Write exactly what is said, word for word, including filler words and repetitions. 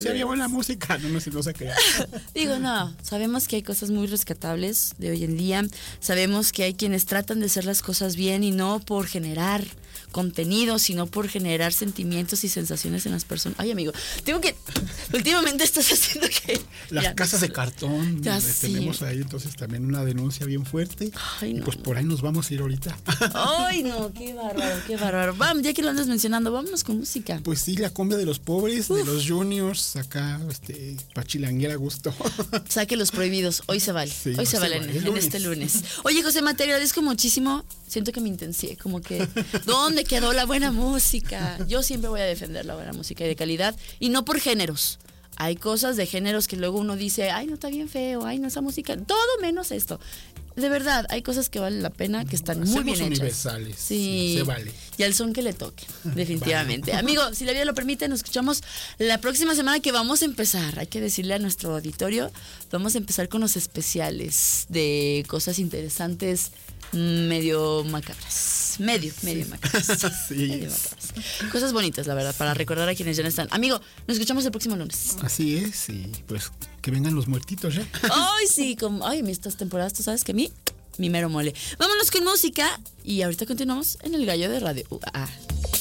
Si había buena música, no, no, no se crea. Digo, no, sabemos que hay cosas muy rescatables de hoy en día. Sabemos que hay quienes tratan de hacer las cosas bien y no por generar contenido, sino por generar sentimientos y sensaciones en las personas. Ay, amigo, tengo que... Últimamente estás haciendo que... Las ya, casas de cartón, ya eh, tenemos ahí entonces también una denuncia bien fuerte. Ay, no. Y pues por ahí nos vamos a ir ahorita. Ay, no, qué bárbaro, qué bárbaro. Vamos, ya que lo andas mencionando, vámonos con música. Pues sí, la cumbia de los pobres, Uf. de los juniors, acá, este, pa' chilanguear a gusto. Saque los prohibidos, hoy se vale, sí, hoy se, se vale, vale en, en este lunes. Oye, Josema, te agradezco muchísimo. Siento que me intencié, como que, ¿dónde quedó la buena música? Yo siempre voy a defender la buena música y de calidad, y no por géneros. Hay cosas de géneros que luego uno dice, ay, no, está bien feo, ay, no, esa música, todo menos esto. De verdad, hay cosas que valen la pena, que están muy bien hechas. Universales. Sí, sí, se vale. Y al son que le toque, definitivamente. Vale. Amigo, si la vida lo permite, nos escuchamos la próxima semana, que vamos a empezar. Hay que decirle a nuestro auditorio, vamos a empezar con los especiales de cosas interesantes, medio macabras. Medio, medio sí. macabras. Sí. Medio macabras. Cosas bonitas, la verdad, para recordar a quienes ya no están. Amigo, nos escuchamos el próximo lunes. Así es, y pues que vengan los muertitos ya. Ay, sí, como, ay, estas temporadas, tú sabes que a mí, mi mero mole. Vámonos con música y ahorita continuamos en El Gallo de Radio U A.